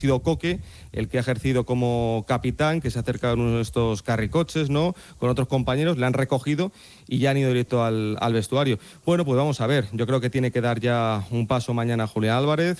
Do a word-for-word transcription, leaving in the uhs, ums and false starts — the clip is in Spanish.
sido Coque el que ha ejercido como capitán, que se ha acercado en uno de estos carricoches, ¿no?, con otros compañeros, le han recogido y ya han ido directo al, al vestuario. Bueno, pues vamos a ver, yo creo que tiene que dar ya un paso mañana Julián Álvarez.